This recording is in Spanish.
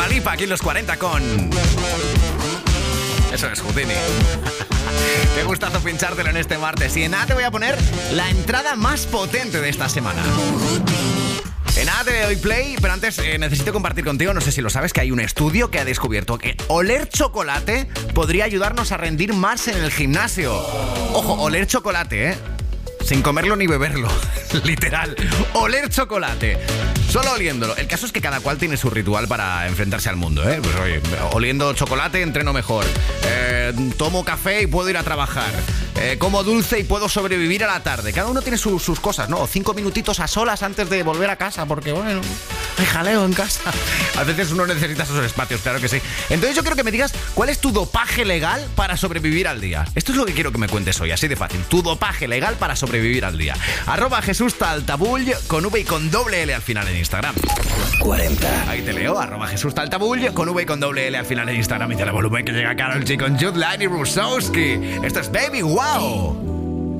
Dua Lipa aquí en los 40 con... Eso es Houdini. Qué gustazo pinchártelo en este martes. Y en nada te voy a poner la entrada más potente de esta semana. En nada te doy play, pero antes necesito compartir contigo, no sé si lo sabes, que hay un estudio que ha descubierto que oler chocolate podría ayudarnos a rendir más en el gimnasio. Ojo, oler chocolate, sin comerlo ni beberlo. Literal, oler chocolate. Solo oliéndolo. El caso es que cada cual tiene su ritual para enfrentarse al mundo, Pues oye, oliendo chocolate entreno mejor. Tomo café y puedo ir a trabajar. Como dulce y puedo sobrevivir a la tarde. Cada uno tiene sus cosas, ¿no? 5 minutitos a solas antes de volver a casa, porque bueno, hay jaleo en casa. A veces uno necesita esos espacios, claro que sí. Entonces yo quiero que me digas cuál es tu dopaje legal para sobrevivir al día. Esto es lo que quiero que me cuentes hoy, así de fácil. Tu dopaje legal para sobrevivir al día. @JesúsTaltabull con V y con doble L al final en Instagram. 40. Ahí te leo, @JesúsTaltabull con V y con doble L al final en Instagram. Y te la volumen que llega Karol G con Jude Line y Rusowski. Esto es Baby Wow.